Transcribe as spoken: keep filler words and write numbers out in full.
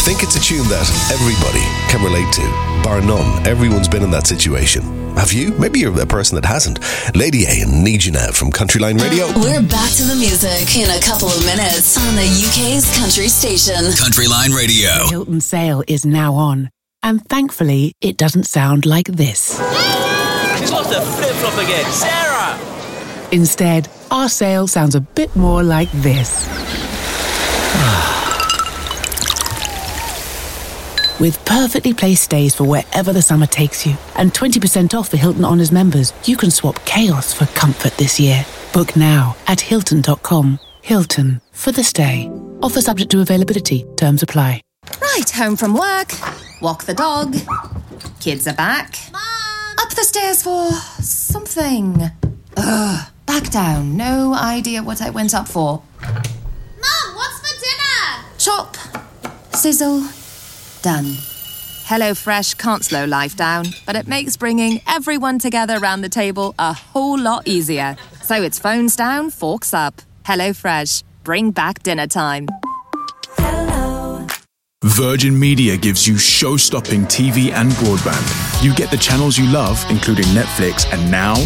think it's a tune that everybody can relate to, bar none. Everyone's been in that situation. Have you? Maybe you're a person that hasn't. Lady A and Need You Now from Countryline Radio. We're back to the music in a couple of minutes on the U K's country station. Countryline Radio. The Hilton sale is now on. And thankfully, it doesn't sound like this. She's lost her flip-flop again. Sarah! Instead, our sale sounds a bit more like this. With perfectly placed stays for wherever the summer takes you, and twenty percent off for Hilton Honors members, you can swap chaos for comfort this year. Book now at Hilton dot com. Hilton, for the stay. Offer subject to availability. Terms apply. Right, home from work. Walk the dog. Kids are back. Mom! Up the stairs for something. Ugh, back down. No idea what I went up for. Mom, what's for dinner? Chop. Sizzle. Done. HelloFresh can't slow life down, but it makes bringing everyone together around the table a whole lot easier. So it's phones down, forks up. HelloFresh. Bring back dinner time. Virgin Media gives you show-stopping T V and broadband. You get the channels you love, including Netflix, and now